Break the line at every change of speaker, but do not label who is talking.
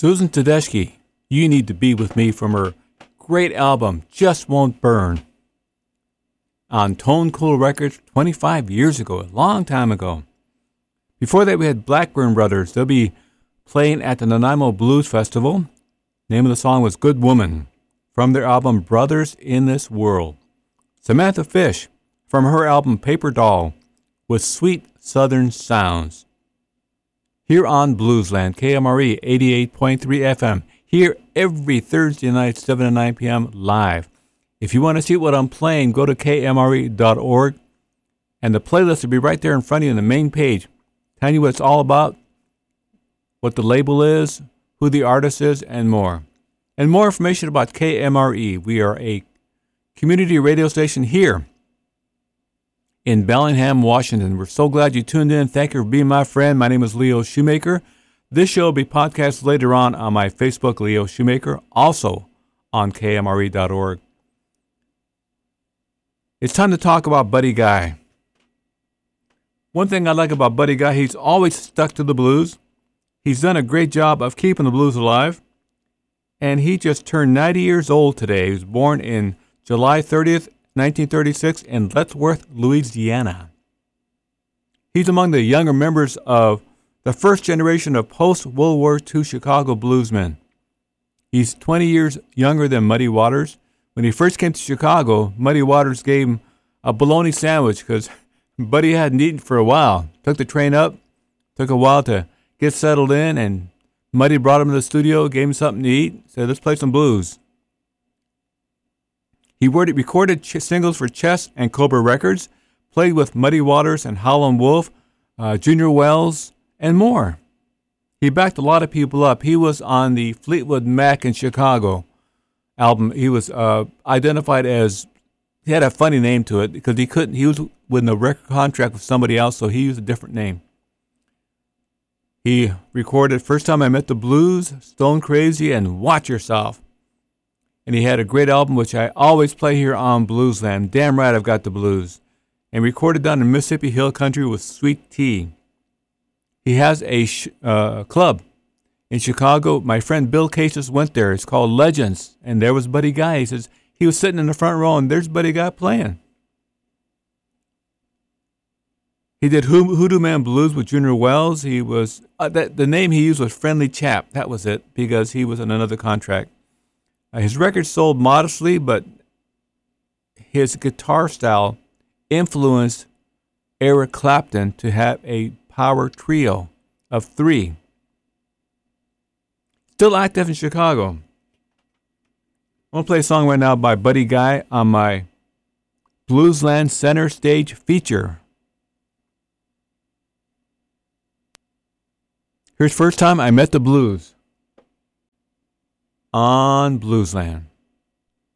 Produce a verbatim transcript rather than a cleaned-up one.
Susan Tedeschi, You Need to Be With Me from her great album, Just Won't Burn, on Tone Cool Records twenty-five years ago, a long time ago. Before that, we had Blackburn Brothers. They'll be playing at the Nanaimo Blues Festival. The name of the song was Good Woman, from their album Brothers in This World. Samantha Fish, from her album Paper Doll, with Sweet Southern Sounds. Here on Bluesland, K M R E eighty-eight point three F M. Here every Thursday night, seven to nine p.m. live. If you want to see what I'm playing, go to K M R E dot org, and the playlist will be right there in front of you on the main page, telling you what it's all about, what the label is, who the artist is, and more. And more information about K M R E. We are a community radio station here in Bellingham, Washington. We're so glad you tuned in. Thank you for being my friend. My name is Leo Shoemaker. This show will be podcast later on on my Facebook, Leo Shoemaker, also on K M R E dot org. It's time to talk about Buddy Guy. One thing I like about Buddy Guy, he's always stuck to the blues. He's done a great job of keeping the blues alive. And he just turned ninety years old today. He was born in July thirtieth, nineteen thirty-six in Lettsworth, Louisiana. He's among the younger members of the first generation of post-World War Two Chicago bluesmen. He's twenty years younger than Muddy Waters. When he first came to Chicago, Muddy Waters gave him a bologna sandwich because Buddy hadn't eaten for a while. Took the train up, took a while to get settled in, and Muddy brought him to the studio, gave him something to eat, said, let's play some blues. He recorded singles for Chess and Cobra Records, played with Muddy Waters and Howlin' Wolf, uh, Junior Wells, and more. He backed a lot of people up. He was on the Fleetwood Mac in Chicago album. He was uh, identified as, he had a funny name to it because he couldn't, he was with a record contract with somebody else, so he used a different name. He recorded First Time I Met the Blues, Stone Crazy, and Watch Yourself. And he had a great album, which I always play here on Bluesland. Damn right I've got the blues. And recorded down in Mississippi Hill Country with Sweet Tea. He has a sh- uh, club in Chicago. My friend Bill Cases went there. It's called Legends. And there was Buddy Guy. He says he was sitting in the front row, and there's Buddy Guy playing. He did Hoodoo Man Blues with Junior Wells. He was uh, that the name he used was Friendly Chap. That was it, because he was on another contract. Uh, his records sold modestly, but his guitar style influenced Eric Clapton to have a power trio of three. Still active in Chicago. I want to play a song right now by Buddy Guy on my Bluesland Center Stage feature. Here's First Time I Met the Blues on Bluesland.